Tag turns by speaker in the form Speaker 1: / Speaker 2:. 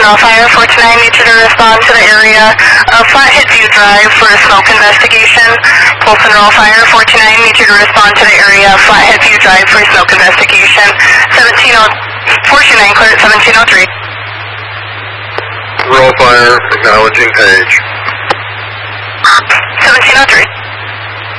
Speaker 1: Roll Fire 429, need you to respond to the area of Flathead View Drive for a smoke investigation. Polson Roll Fire 429, need you to respond to the area of Flathead View Drive for a smoke investigation. 429, clear at 1703.
Speaker 2: Roll Fire, acknowledging page.
Speaker 1: 1703.